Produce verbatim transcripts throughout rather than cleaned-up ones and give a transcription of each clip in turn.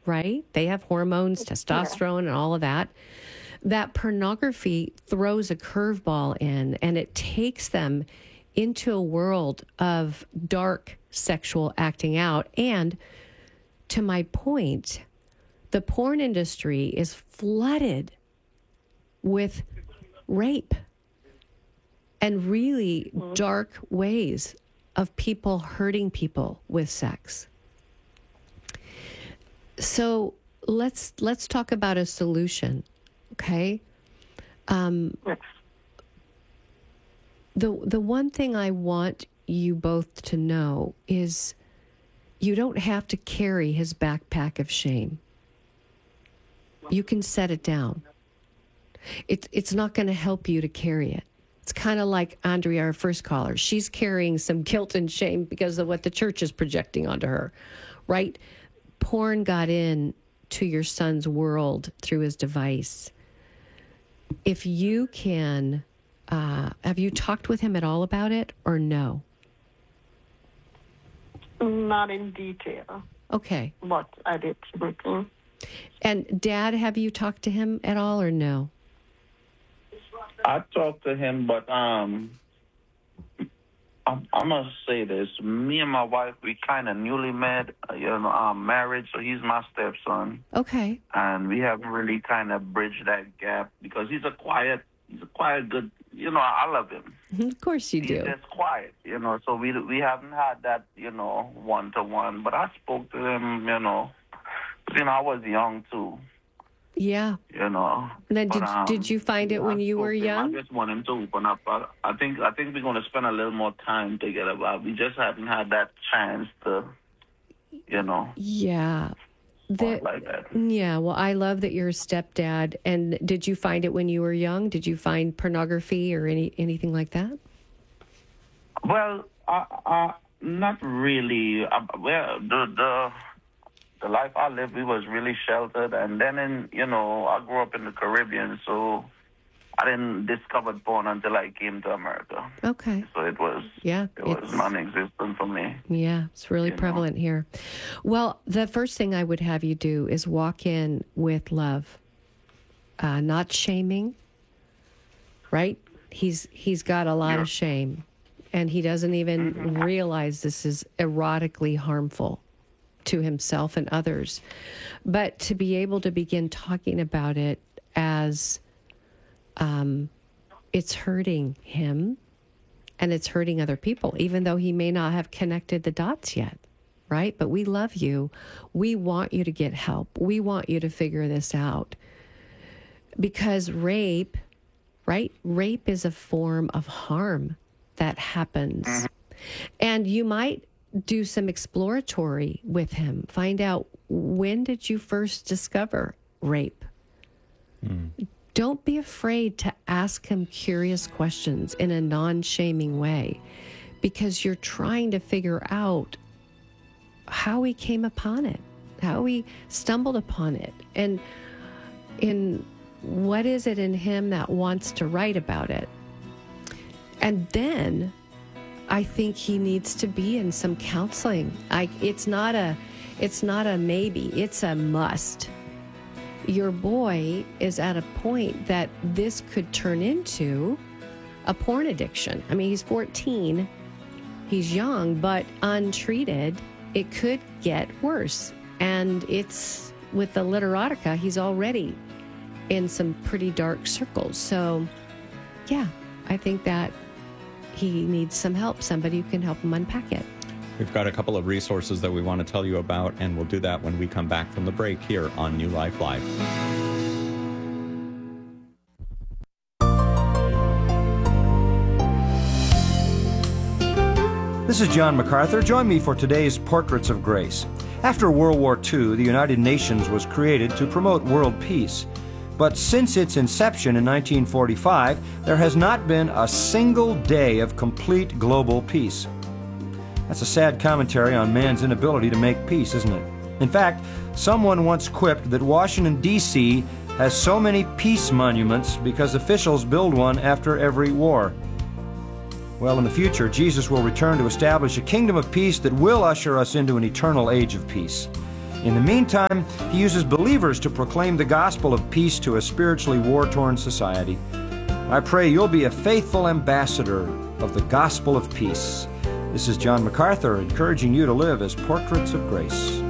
right? They have hormones, testosterone, and all of that. That pornography throws a curveball in, and it takes them into a world of dark sexual acting out. And to my point, the porn industry is flooded with rape and really mm-hmm. dark ways of people hurting people with sex. So let's let's talk about a solution, okay? Um, the the one thing I want you both to know is you don't have to carry his backpack of shame. You can set it down. It's it's not going to help you to carry it. It's kind of like Andrea, our first caller. She's carrying some guilt and shame because of what the church is projecting onto her, right? Porn got in to your son's world through his device. If you can, uh, have you talked with him at all about it or no? Not in detail. Okay. But I did with him. And Dad, have you talked to him at all or no? I talked to him, but um, I'm, I'm gonna say this: me and my wife, we kind of newly met, uh, you know, um, married. So he's my stepson. Okay. And we haven't really kind of bridged that gap because he's a quiet, he's a quiet, good. You know, I love him. Of course you he's do. He's just quiet, you know. So we we haven't had that, you know, one to one. But I spoke to him, you know. You know, I was young too. Yeah. You know. Then did but, um, did you find it when you were young? I just want him to open up. I, I think I think we're going to spend a little more time together. But we just haven't had that chance to, you know. Yeah. The, like that. Yeah. Well, I love that you're a stepdad. And did you find it when you were young? Did you find pornography or any anything like that? Well, uh, uh, not really. Uh, well, the the. The life I lived, we was really sheltered. And then, in you know, I grew up in the Caribbean, so I didn't discover porn until I came to America. Okay. So it was, yeah, it was non-existent for me. Yeah, it's really you prevalent know. here. Well, the first thing I would have you do is walk in with love, uh, not shaming, right? He's He's got a lot yeah. of shame, and he doesn't even mm-hmm. realize this is erotically harmful to himself and others. But to be able to begin talking about it as um, it's hurting him and it's hurting other people, even though he may not have connected the dots yet, right? But we love you. We want you to get help. We want you to figure this out. Because rape, right? Rape is a form of harm that happens. Mm-hmm. And you might do some exploratory with him. Find out, when did you first discover rape? Mm. Don't be afraid to ask him curious questions in a non-shaming way, because you're trying to figure out how he came upon it, how he stumbled upon it, and in what is it in him that wants to write about it. And then I think he needs to be in some counseling. I, it's not a, it's not a maybe, it's a must. Your boy is at a point that this could turn into a porn addiction. I mean, he's fourteen, he's young, but untreated, it could get worse. And it's, with the literotica, he's already in some pretty dark circles. So, yeah, I think that he needs some help, somebody who can help him unpack it. We've got a couple of resources that we want to tell you about, and we'll do that when we come back from the break here on New Life Live. This is John MacArthur. Join me for today's Portraits of Grace. After World War Two, the United Nations was created to promote world peace. But since its inception in nineteen forty-five, there has not been a single day of complete global peace. That's a sad commentary on man's inability to make peace, isn't it? In fact, someone once quipped that Washington, D C has so many peace monuments because officials build one after every war. Well, in the future, Jesus will return to establish a kingdom of peace that will usher us into an eternal age of peace. In the meantime, he uses believers to proclaim the gospel of peace to a spiritually war-torn society. I pray you'll be a faithful ambassador of the gospel of peace. This is John MacArthur encouraging you to live as portraits of grace.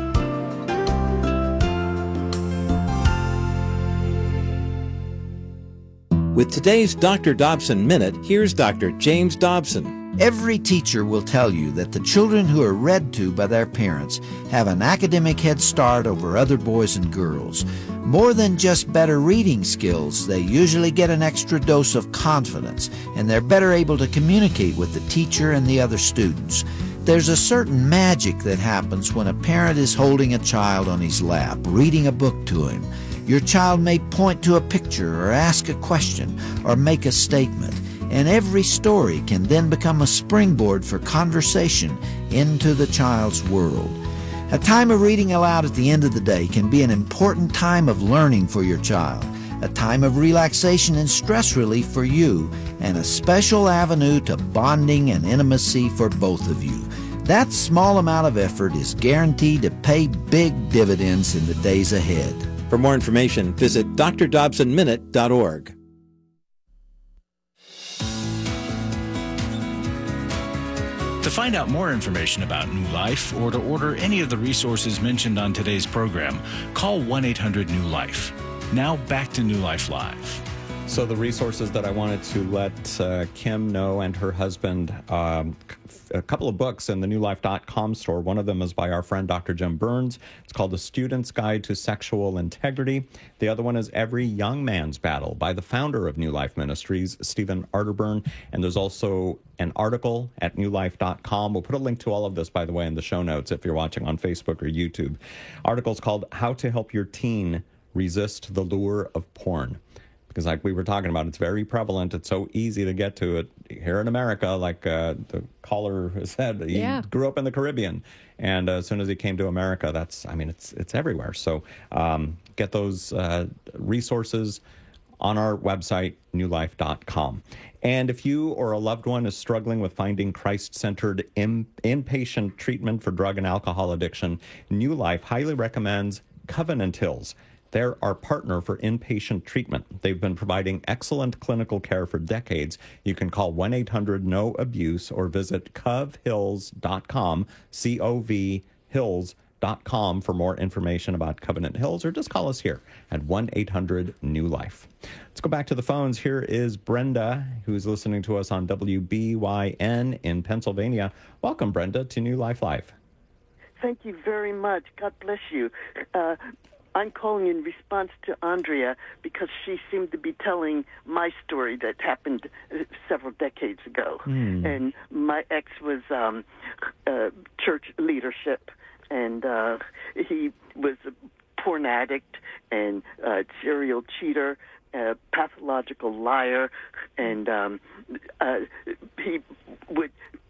With today's Doctor Dobson Minute, here's Doctor James Dobson. Every teacher will tell you that the children who are read to by their parents have an academic head start over other boys and girls. More than just better reading skills, they usually get an extra dose of confidence, and they're better able to communicate with the teacher and the other students. There's a certain magic that happens when a parent is holding a child on his lap, reading a book to him. Your child may point to a picture or ask a question or make a statement, and every story can then become a springboard for conversation into the child's world. A time of reading aloud at the end of the day can be an important time of learning for your child, a time of relaxation and stress relief for you, and a special avenue to bonding and intimacy for both of you. That small amount of effort is guaranteed to pay big dividends in the days ahead. For more information, visit d r dobson minute dot org. To find out more information about New Life or to order any of the resources mentioned on today's program, call one eight hundred new life. Now back to New Life Live. So the resources that I wanted to let uh, Kim know and her husband, um, a couple of books in the new life dot com store. One of them is by our friend Doctor Jim Burns. It's called The Student's Guide to Sexual Integrity. The other one is Every Young Man's Battle by the founder of New Life Ministries, Stephen Arterburn. And there's also an article at new life dot com. We'll put a link to all of this, by the way, in the show notes if you're watching on Facebook or YouTube. Article's called How to Help Your Teen Resist the Lure of Porn. Because like we were talking about, it's very prevalent. It's so easy to get to it here in America. Like uh, the caller said, he Yeah. grew up in the Caribbean. And uh, as soon as he came to America, that's, I mean, it's it's everywhere. So um, get those uh, resources on our website, new life dot com. And if you or a loved one is struggling with finding Christ-centered in, inpatient treatment for drug and alcohol addiction, New Life highly recommends Covenant Hills. They're our partner for inpatient treatment. They've been providing excellent clinical care for decades. You can call one eight hundred no abuse or visit cov hills dot com, C O V hills dot com for more information about Covenant Hills, or just call us here at one eight hundred new life. Let's go back to the phones. Here is Brenda, who's listening to us on W B Y N in Pennsylvania. Welcome, Brenda, to New Life Live. Thank you very much. God bless you. Uh, I'm calling in response to Andrea because she seemed to be telling my story that happened uh, several decades ago. Mm. And my ex was um, uh, church leadership, and uh, he was a porn addict and uh, serial cheater, a pathological liar, and um, uh, he would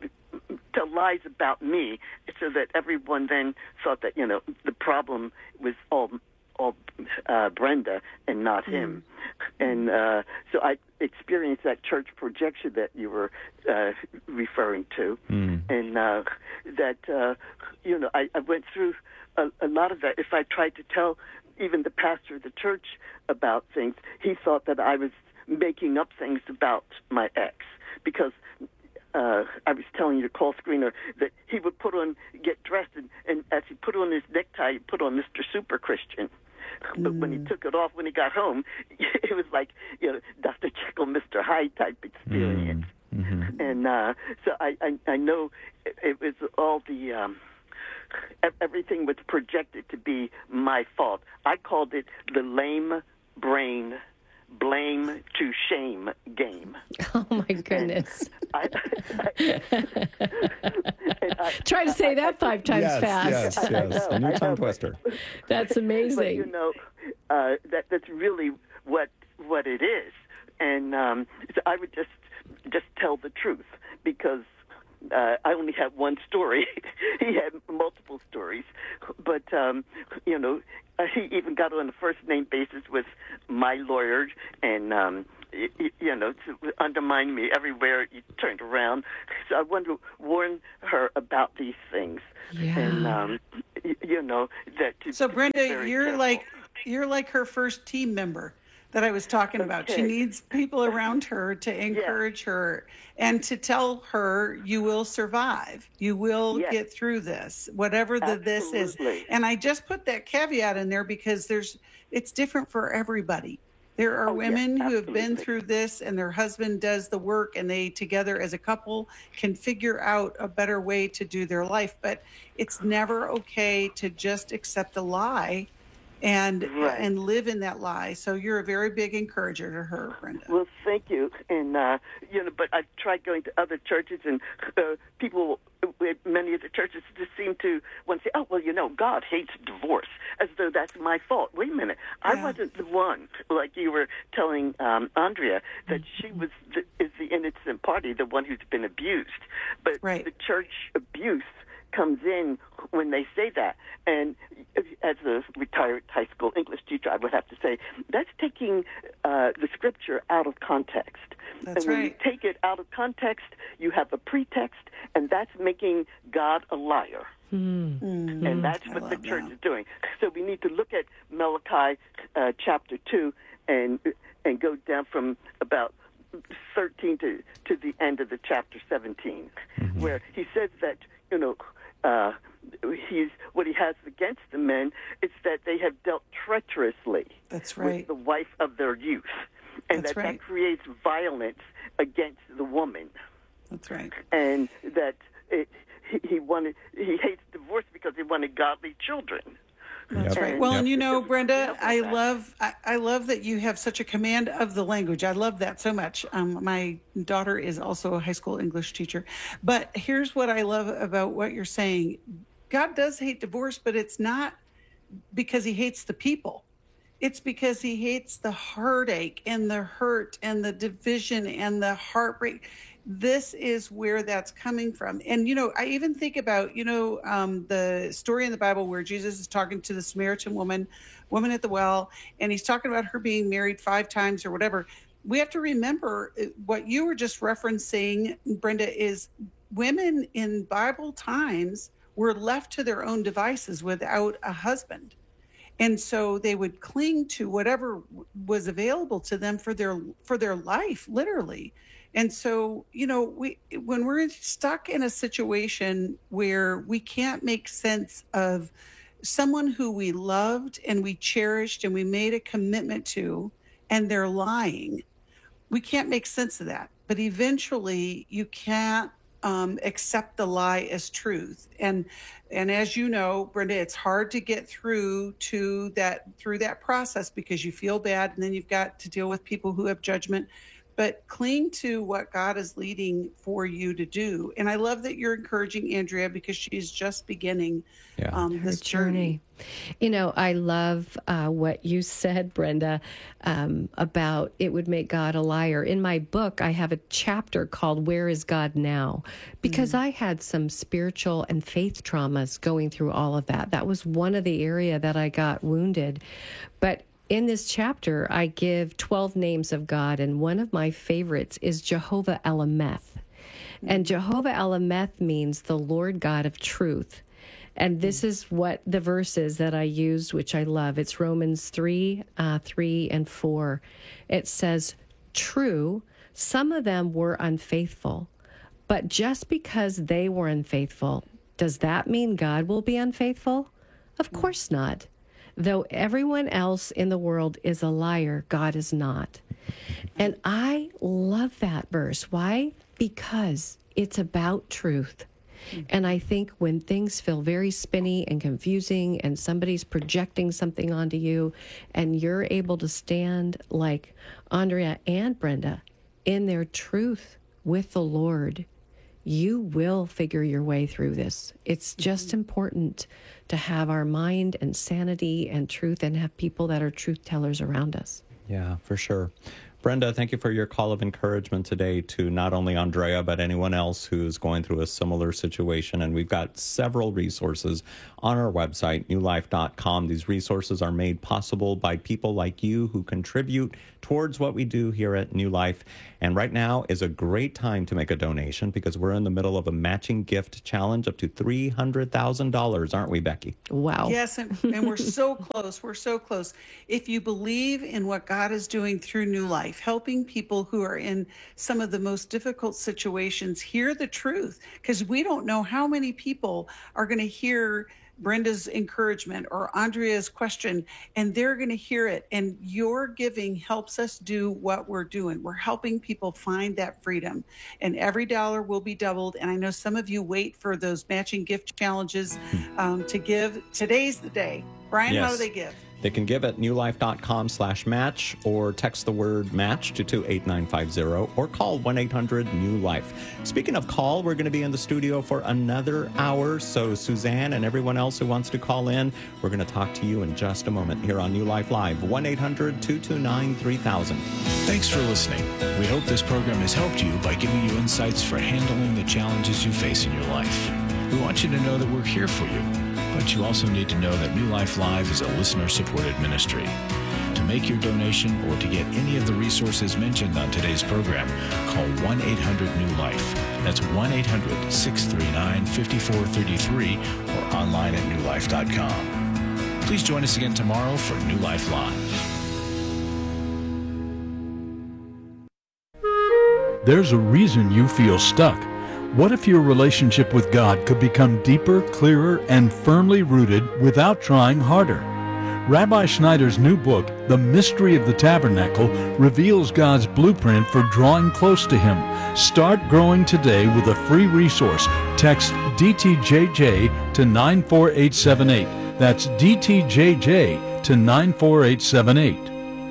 tell lies about me so that everyone then thought that, you know, the problem was all all uh, Brenda and not him. Mm. And uh, so I experienced that church projection that you were uh, referring to. Mm. And uh, that, uh, you know, I, I went through a, a lot of that. If I tried to tell even the pastor of the church about things, he thought that I was making up things about my ex because Uh, I was telling your call screener that he would put on, get dressed, and, and as he put on his necktie, he put on Mister Super Christian. But mm. when he took it off, when he got home, it was like, you know, Doctor Jekyll, Mister Hyde type experience. Mm. Mm-hmm. And uh, so I, I, I know it, it was all the, um, everything was projected to be my fault. I called it the lame brain blame to shame game. Oh, my goodness. I, I, I, Try to say that five times yes, fast. Yes, yes, a new tongue twister. That's amazing. But, you know, uh, that, that's really what what it is. And um, so I would just just tell the truth because uh, I only have one story. He had multiple stories. But, um, you know, uh, he even got on a first-name basis with my lawyer and um, y- y- you know, to undermine me everywhere you turned around. So I wanted to warn her about these things. Yeah. And, um, y- you know, that to So be Brenda, very you're careful. like you're like her first team member that I was talking about. She Okay. needs people around her to encourage her and to tell her you will survive. You will Yes. get through this, whatever the this is. Absolutely. And I just put that caveat in there because there's it's different for everybody. There are Oh, yes, women who have been absolutely. through this and their husband does the work and they together as a couple can figure out a better way to do their life. But it's never okay to just accept a lie and Right. and live in that lie. So you're a very big encourager to her, Brenda. Well, thank you. And, uh, you know, but I've tried going to other churches, and uh, people, with many of the churches just seem to want to say, oh, well, you know, God hates divorce, as though that's my fault. Wait a minute. I Yeah. wasn't the one, like you were telling um, Andrea, that she was the, is the innocent party, the one who's been abused. But Right. the church abuse comes in when they say that. And as a retired high school English teacher, I would have to say that's taking uh, the scripture out of context. That's and when right. you take it out of context, you have a pretext, and that's making God a liar. Mm. And that's I what the love church that. is doing. So we need to look at Malachi uh, chapter two and and go down from about thirteen to, to the end of the chapter seventeen, where he says that, you know, uh, he's what he has against the men is that they have dealt treacherously That's with right. the wife of their youth, and That's that right. that creates violence against the woman, That's right. and that it, he, he wanted he hates divorce because he wanted godly children. That's Yep. right. Well, Yep. and you know, Because Brenda, we know I that. love I, I love that you have such a command of the language. I love that so much. Um, my daughter is also a high school English teacher. But here's what I love about what you're saying. God does hate divorce, but it's not because he hates the people. It's because he hates the heartache and the hurt and the division and the heartbreak. This is where that's coming from. And, you know, I even think about, you know, um, the story in the Bible where Jesus is talking to the Samaritan woman, woman at the well, and he's talking about her being married five times or whatever. We have to remember uh, what you were just referencing, Brenda, is women in Bible times were left to their own devices without a husband. And so they would cling to whatever w- was available to them for their for their life, literally. And so, you know, we when we're stuck in a situation where we can't make sense of someone who we loved and we cherished and we made a commitment to, and they're lying, we can't make sense of that. But eventually, you can't um, accept the lie as truth. And and as you know, Brenda, it's hard to get through to that through that process because you feel bad, and then you've got to deal with people who have judgment. But cling to what God is leading for you to do. And I love that you're encouraging Andrea because she's just beginning Yeah. um, Her this journey. You know, I love uh, what you said, Brenda, um, about it would make God a liar. In my book, I have a chapter called Where is God Now? Because I had some spiritual and faith traumas going through all of that. That was one of the area that I got wounded. But in this chapter, I give twelve names of God, and one of my favorites is Jehovah Elameth. And Jehovah Elameth means the Lord God of truth. And this is what the verse is that I used, which I love. It's Romans three, uh, three and four. It says, true, some of them were unfaithful, but just because they were unfaithful, does that mean God will be unfaithful? Of course not. Though everyone else in the world is a liar, God is not. And I love that verse. Why? Because it's about truth. And I think when things feel very spinny and confusing and somebody's projecting something onto you and you're able to stand like Andrea and Brenda in their truth with the Lord, you will figure your way through this. It's just important to have our mind and sanity and truth and have people that are truth tellers around us. Yeah, for sure. Brenda, thank you for your call of encouragement today to not only Andrea, but anyone else who's going through a similar situation. And we've got several resources on our website, new life dot com. These resources are made possible by people like you who contribute towards what we do here at New Life. And right now is a great time to make a donation because we're in the middle of a matching gift challenge up to three hundred thousand dollars, aren't we, Becky? Wow. Yes, and, and we're so close. We're so close. If you believe in what God is doing through New Life, helping people who are in some of the most difficult situations hear the truth, because we don't know how many people are going to hear Brenda's encouragement or Andrea's question, and they're going to hear it. And your giving helps us do what we're doing. We're helping people find that freedom, and every dollar will be doubled. And I know some of you wait for those matching gift challenges um, to give. Today's the day. Brian, Yes. how do they give? They can give at new life dot com slash match or text the word match to two eight nine five zero or call one eight hundred new life. Speaking of call, we're going to be in the studio for another hour. So Suzanne and everyone else who wants to call in, we're going to talk to you in just a moment here on New Life Live, one eight hundred two two nine three thousand. Thanks for listening. We hope this program has helped you by giving you insights for handling the challenges you face in your life. We want you to know that we're here for you, but you also need to know that New Life Live is a listener-supported ministry. To make your donation or to get any of the resources mentioned on today's program, call one eight hundred new life. That's one eight hundred six three nine five four three three or online at new life dot com. Please join us again tomorrow for New Life Live. There's a reason you feel stuck. What if your relationship with God could become deeper, clearer, and firmly rooted without trying harder? Rabbi Schneider's new book, The Mystery of the Tabernacle, reveals God's blueprint for drawing close to Him. Start growing today with a free resource. Text D T J J to nine four eight seven eight. That's D T J J to nine four eight seven eight.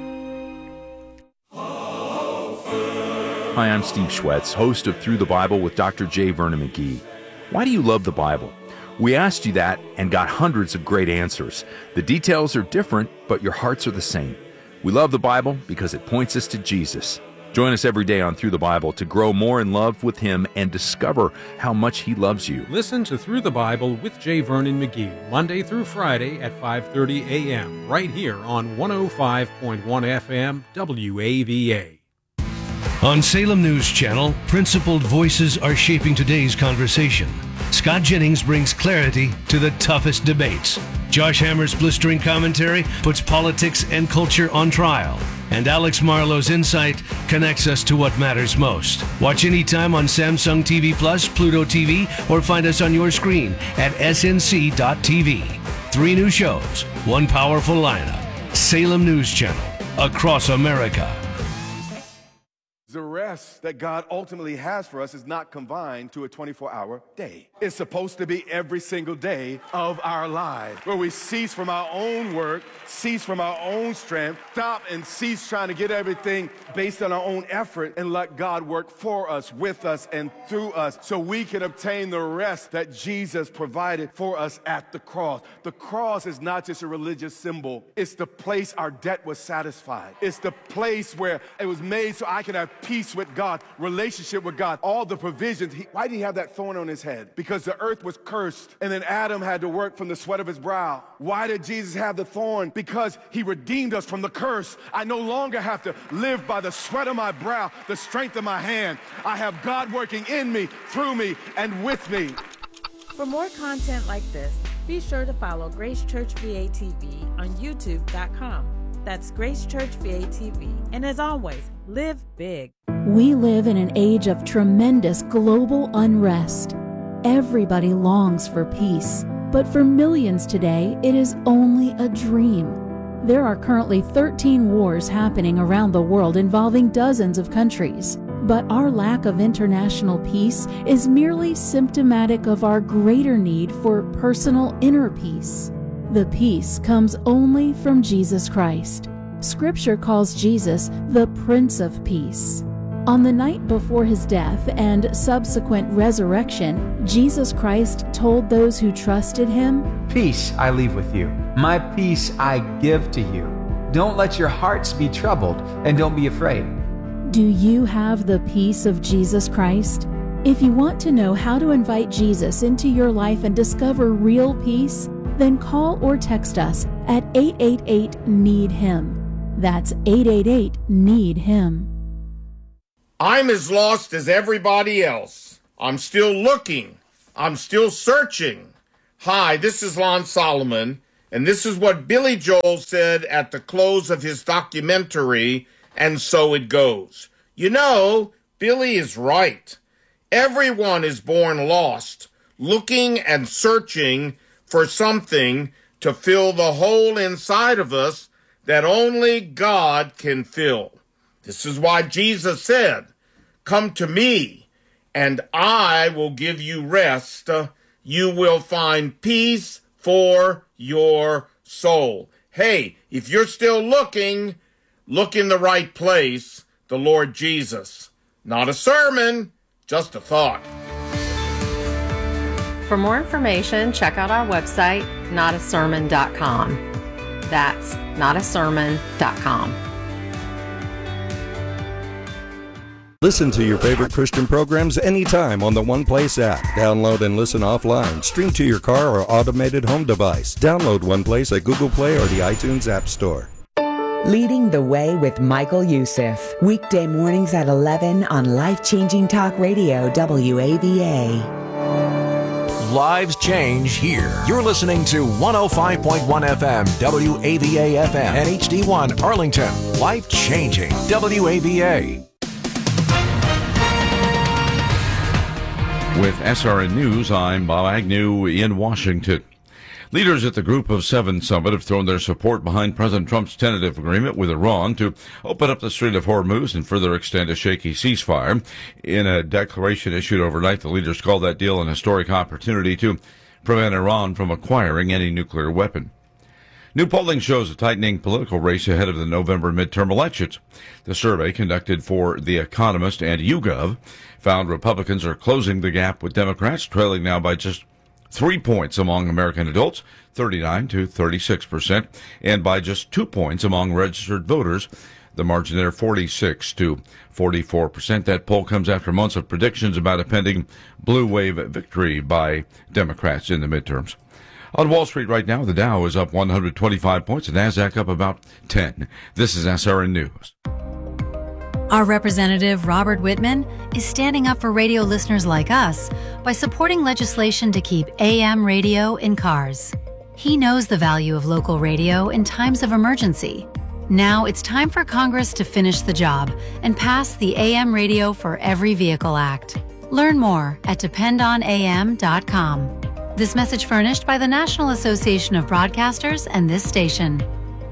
Hi, I'm Steve Schwetz, host of Through the Bible with Doctor J. Vernon McGee. Why do you love the Bible? We asked you that and got hundreds of great answers. The details are different, but your hearts are the same. We love the Bible because it points us to Jesus. Join us every day on Through the Bible to grow more in love with Him and discover how much He loves you. Listen to Through the Bible with J. Vernon McGee, Monday through Friday at five thirty a.m., right here on one oh five point one F M W A V A. On Salem News Channel, principled voices are shaping today's conversation. Scott Jennings brings clarity to the toughest debates. Josh Hammer's blistering commentary puts politics and culture on trial. And Alex Marlowe's insight connects us to what matters most. Watch anytime on Samsung T V Plus, Pluto T V, or find us on your screen at S N C dot T V. Three new shows, one powerful lineup. Salem News Channel, across America. The rest that God ultimately has for us is not confined to a twenty-four hour day. It's supposed to be every single day of our lives, where we cease from our own work, cease from our own strength, stop and cease trying to get everything based on our own effort and let God work for us, with us, and through us so we can obtain the rest that Jesus provided for us at the cross. The cross is not just a religious symbol. It's the place our debt was satisfied. It's the place where it was made so I can have peace with God, relationship with God, all the provisions. He, why did he have that thorn on his head? Because the earth was cursed, and then Adam had to work from the sweat of his brow. Why did Jesus have the thorn? Because he redeemed us from the curse. I no longer have to live by the sweat of my brow, the strength of my hand. I have God working in me, through me, and with me. For more content like this, be sure to follow Grace Church V A T V on YouTube dot com. That's Grace Church V A T V. And as always, live big. We live in an age of tremendous global unrest. Everybody longs for peace, but for millions today, it is only a dream. There are currently thirteen wars happening around the world involving dozens of countries. But our lack of international peace is merely symptomatic of our greater need for personal inner peace. The peace comes only from Jesus Christ. Scripture calls Jesus the Prince of Peace. On the night before his death and subsequent resurrection, Jesus Christ told those who trusted him, "Peace I leave with you. My peace I give to you. Don't let your hearts be troubled, and don't be afraid. Do you have the peace of Jesus Christ? If you want to know how to invite Jesus into your life and discover real peace, then call or text us at eight eight eight, need him. That's eight eight eight, need him. I'm as lost as everybody else. I'm still looking. I'm still searching. Hi, this is Lon Solomon, and this is what Billy Joel said at the close of his documentary, And So It Goes. You know, Billy is right. Everyone is born lost, looking and searching for something to fill the hole inside of us that only God can fill. This is why Jesus said, "Come to me, and I will give you rest. You will find peace for your soul." Hey, if you're still looking, look in the right place, the Lord Jesus. Not a sermon, just a thought. For more information, check out our website, not a sermon dot com. That's not a sermon dot com. Listen to your favorite Christian programs anytime on the One Place app. Download and listen offline. Stream to your car or automated home device. Download One Place at Google Play or the iTunes App Store. Leading the Way with Michael Youssef. Weekday mornings at eleven on Life-Changing Talk Radio, W A V A. Lives change here. You're listening to one oh five point one F M, W A V A F M, and H D one Arlington. Life-changing, W A V A. With S R N News, I'm Bob Agnew in Washington. Leaders at the Group of Seven summit have thrown their support behind President Trump's tentative agreement with Iran to open up the Strait of Hormuz and further extend a shaky ceasefire. In a declaration issued overnight, the leaders called that deal an historic opportunity to prevent Iran from acquiring any nuclear weapon. New polling shows a tightening political race ahead of the November midterm elections. The survey, conducted for The Economist and YouGov, found Republicans are closing the gap with Democrats, trailing now by just three points among American adults, thirty-nine to thirty-six percent, and by just two points among registered voters. The margin there, forty-six to forty-four percent. That poll comes after months of predictions about a pending blue wave victory by Democrats in the midterms. On Wall Street right now, the Dow is up one hundred twenty-five points, the NASDAQ up about ten. This is S R N News. Our representative, Robert Whitman, is standing up for radio listeners like us by supporting legislation to keep A M radio in cars. He knows the value of local radio in times of emergency. Now it's time for Congress to finish the job and pass the A M Radio for Every Vehicle Act. Learn more at depend on A M dot com. This message furnished by the National Association of Broadcasters and this station.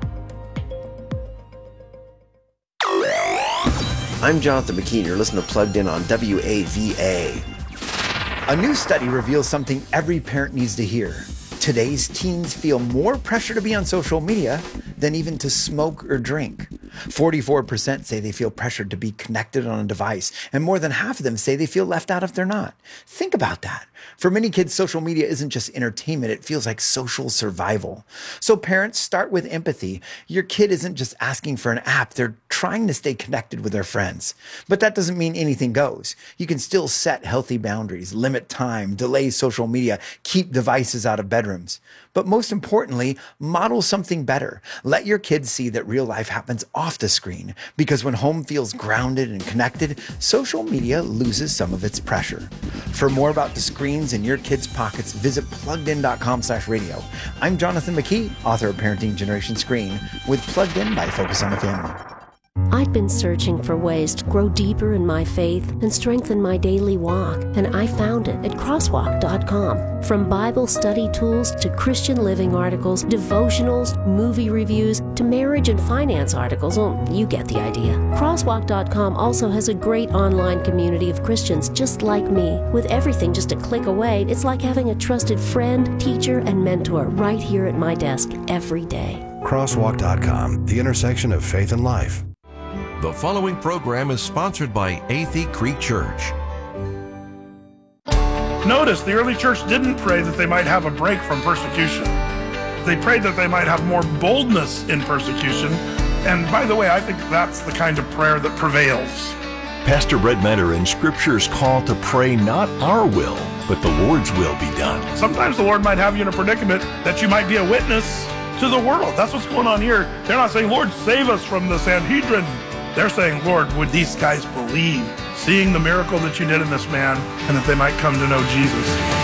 I'm Jonathan McKean. You're listening to Plugged In on W A V A. A new study reveals something every parent needs to hear. Today's teens feel more pressure to be on social media than even to smoke or drink. forty-four percent say they feel pressured to be connected on a device, and more than half of them say they feel left out if they're not. Think about that. For many kids, social media isn't just entertainment, it feels like social survival. So parents, start with empathy. Your kid isn't just asking for an app, they're trying to stay connected with their friends. But that doesn't mean anything goes. You can still set healthy boundaries, limit time, delay social media, keep devices out of bedrooms. But most importantly, model something better. Let your kids see that real life happens off the screen, because when home feels grounded and connected, social media loses some of its pressure. For more about the screens in your kids' pockets, visit plugged in dot com slash radio. I'm Jonathan McKee, author of Parenting Generation Screen, with Plugged In by Focus on the Family. I'd been searching for ways to grow deeper in my faith and strengthen my daily walk, and I found it at crosswalk dot com. From Bible study tools to Christian living articles, devotionals, movie reviews, to marriage and finance articles, well, you get the idea. crosswalk dot com also has a great online community of Christians just like me. With everything just a click away, it's like having a trusted friend, teacher, and mentor right here at my desk every day. crosswalk dot com, the intersection of faith and life. The following program is sponsored by Athey Creek Church. Notice the early church didn't pray that they might have a break from persecution. They prayed that they might have more boldness in persecution And by the way, I think that's the kind of prayer that prevails. Pastor Brett Mentor in Scripture's call to pray not our will, but the Lord's will be done. Sometimes the Lord might have you in a predicament that you might be a witness to the world. That's what's going on here. They're not saying, Lord, save us from the Sanhedrin. They're saying, Lord, would these guys believe, seeing the miracle that you did in this man, and that they might come to know Jesus.